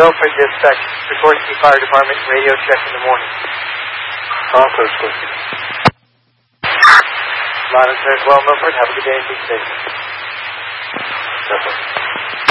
Milford Dispatch. Report to Fire Department. Radio check in the morning. Officer. Loud and clear. Well, Milford, have a good day and be safe. Yes, sir.